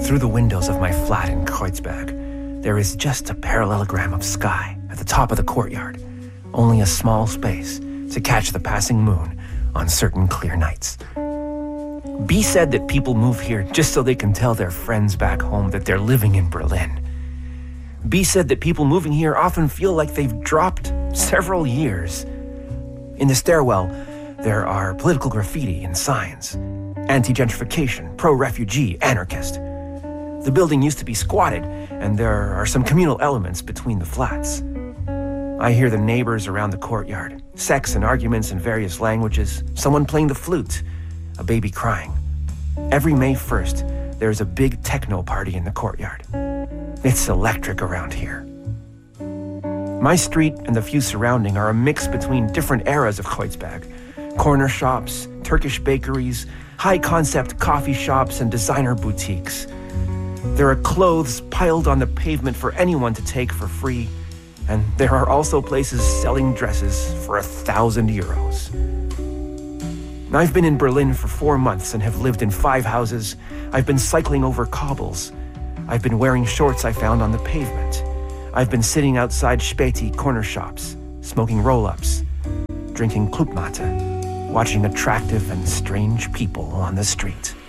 Through the windows of my flat in Kreuzberg, there is just a parallelogram of sky at the top of the courtyard, only a small space to catch the passing moon on certain clear nights. B said that people move here just so they can tell their friends back home that they're living in Berlin. B said that people moving here often feel like they've dropped several years. In the stairwell, there are political graffiti and signs. Anti-gentrification, pro-refugee, anarchist. The building used to be squatted, and there are some communal elements between the flats. I hear the neighbors around the courtyard, sex and arguments in various languages, someone playing the flute, a baby crying. Every May 1st, there's a big techno party in the courtyard. It's electric around here. My street and the few surrounding are a mix between different eras of Kreuzberg. Corner shops, Turkish bakeries, high-concept coffee shops, and designer boutiques. There are clothes piled on the pavement for anyone to take for free, and there are also places selling dresses for 1,000 euros. I've been in Berlin for 4 months and have lived in 5 houses. I've been cycling over cobbles. I've been wearing shorts I found on the pavement. I've been sitting outside Späti corner shops, smoking roll-ups, drinking Clubmate, watching attractive and strange people on the street.